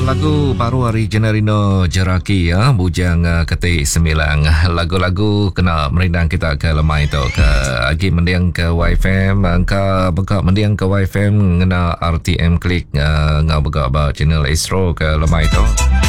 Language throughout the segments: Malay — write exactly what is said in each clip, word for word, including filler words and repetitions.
lagu baru hari Generino Jeraki ya, Bujang uh, Ketik Sembilang. Lagu-lagu kena merindang kita ke lemai tu ke agi mendiang ke Y F M, angka beka mendiang ke Y F M ngena R T M klik uh, ngau beka ba channel Astro ke lemai tu.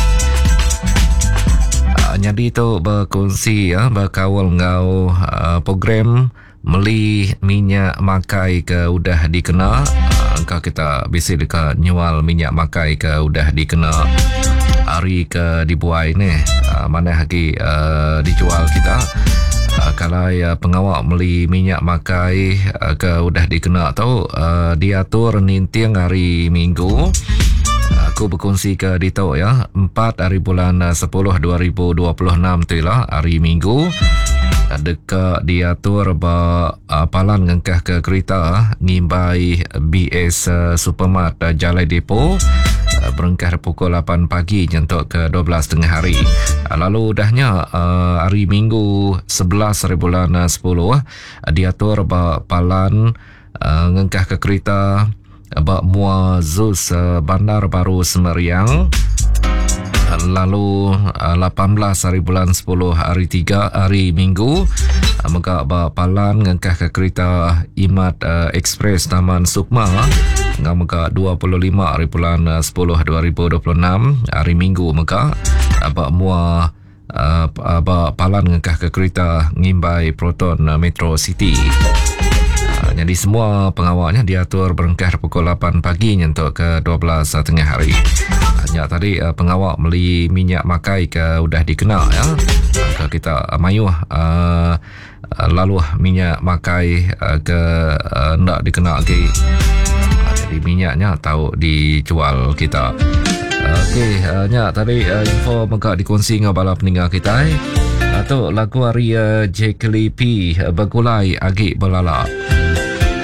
Uh, jadi tu berkongsi ya, berkawal ngau uh, program meli minyak makai ke udah dikena. Angka kita bisa dekat nyual minyak makai ke udah dikena hari ke dibuai ni uh, mana lagi uh, dijual kita uh, kalau ya pengawak meli minyak makai uh, ke udah dikena tau uh, diatur nintiang hari Minggu. Aku berkongsi ke Dito ya, empat hari bulan sepuluh dua ribu dua puluh enam tu lah hari Minggu. Dekat diatur ba uh, palan ngengkah ke kereta ngimbai B S uh, Supermart uh, Jalai Depo uh, berengkah pukul lapan pagi nyentuk ke dua belas tengah hari. Uh, lalu dahnya uh, hari Minggu sebelas hari bulan uh, sepuluh uh, diatur ba palan uh, ngengkah ke kereta uh, ba Mua Zus uh, Bandar Baru Semeriang. Lalu lapan belas hari bulan sepuluh hari tiga hari Minggu maka ba palan ngengkah ke kereta Imat uh, Express Taman Sukma ngau maka dua puluh lima hari bulan sepuluh dua ribu dua puluh enam hari Minggu maka ba mua uh, ba palan ngengkah ke kereta Ngimbai Proton uh, Metro City. Uh, jadi semua pengawalnya diatur berengkah pukul lapan pagi nyentuk ke dua belas tengah hari. Hanya tadi uh, pengawal meli minyak makai ke udah dikenal ya. Uh, kita uh, mayuh uh, uh, lalu minyak makai uh, ke uh, ndak dikenal lagi. Uh, jadi minyaknya tahu dijual kita. Uh, Okey, uh, nya tadi uh, info mengka dikongsi dengan bala peninggal kita. Eh. Atau lagu hari uh, J K L P uh, bergulai agi belala.